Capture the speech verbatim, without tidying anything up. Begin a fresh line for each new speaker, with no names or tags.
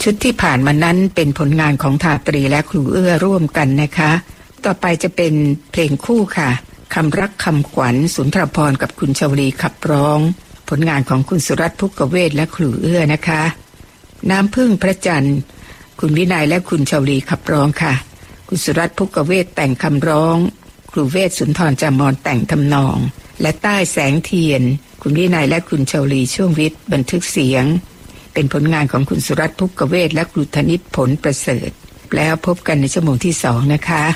ชุดที่ผ่านมานั้นเป็นผลงานของทาตรีและครูเอื้อร่วมกันนะคะต่อไปจะเป็นเพลงคู่ค่ะคำรักคำขวัญสุนทรภรณ์กับคุณชวลีขับร้องผลงานของคุณสุรัตน์ภุกเวศและครูเอื้อนะคะน้ำพึ่งพระจันทร์คุณวินัยและคุณชวลีขับร้องค่ะคุณสุรัตน์ภุกเวศแต่งคำร้องครูเวศสุนทรจามรแต่งทำนองและใต้แสงเทียนคุณวินัยและคุณชวลีช่วงวิทย์บันทึกเสียงเป็นผลงานของคุณสุรัตน์ภุกเวศและครูธนิตผลประเสริฐแล้วพบกันในชั่วโมงที่สองนะคะ